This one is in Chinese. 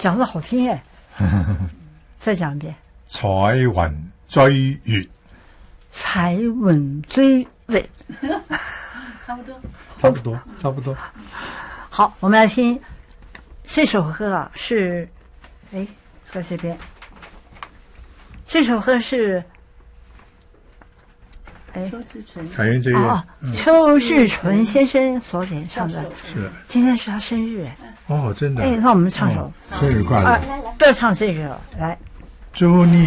讲的好听哎。再讲一遍。 彩云追月， 彩云追月。 差不多。 差不多，差不多。 好，我们来听这首歌啊，是，在这边。这首歌是， 邱志纯， 彩云追月， 邱志纯先生所演唱的。 是， 今天是他生日哦，真的。 那我们唱首。 生日快乐！ 不要唱这个了，来。 祝你